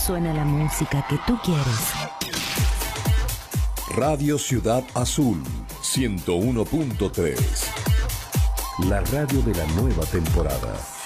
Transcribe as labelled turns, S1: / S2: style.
S1: suena la música que tú quieres.
S2: Radio Ciudad Azul 101.3. La radio de la nueva temporada.